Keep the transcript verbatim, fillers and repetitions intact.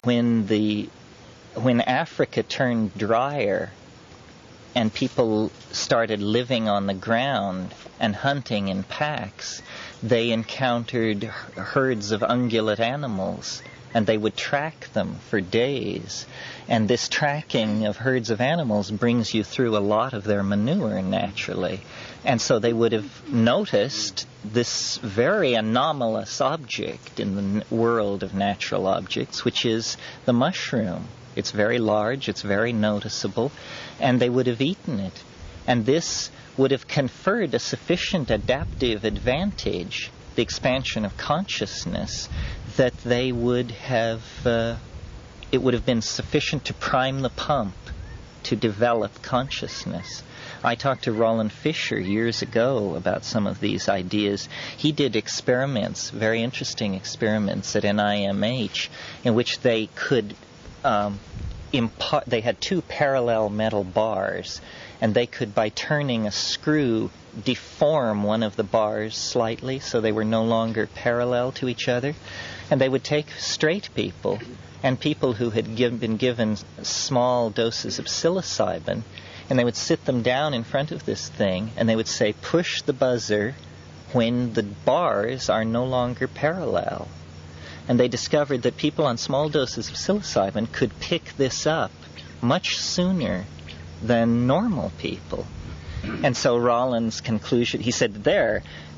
when the when Africa turned drier and people started living on the ground and hunting in packs, they encountered herds of ungulate animals, and they would track them for days. And this tracking of herds of animals brings you through a lot of their manure naturally. And so they would have noticed this very anomalous object in the n- world of natural objects, which is the mushroom. It's very large, it's very noticeable, and they would have eaten it. And this would have conferred a sufficient adaptive advantage, the expansion of consciousness, that they would have, uh, it would have been sufficient to prime the pump to develop consciousness. I talked to Roland Fisher years ago about some of these ideas. He did experiments, very interesting experiments at N I M H, in which they could um, impart, they had two parallel metal bars, and they could, by turning a screw, deform one of the bars slightly so they were no longer parallel to each other. And they would take straight people and people who had give, been given small doses of psilocybin, and they would sit them down in front of this thing, and they would say, push the buzzer when the bars are no longer parallel. And they discovered that people on small doses of psilocybin could pick this up much sooner than normal people. And so Rollins' conclusion, he said, there,